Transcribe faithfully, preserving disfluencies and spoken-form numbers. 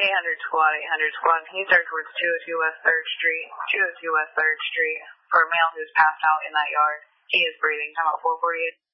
eight hundred squad, eight hundred squad. Can you start towards two oh two West third Street, two oh two West third Street, for a male who's passed out in that yard? He is breathing. Time out four forty-eight.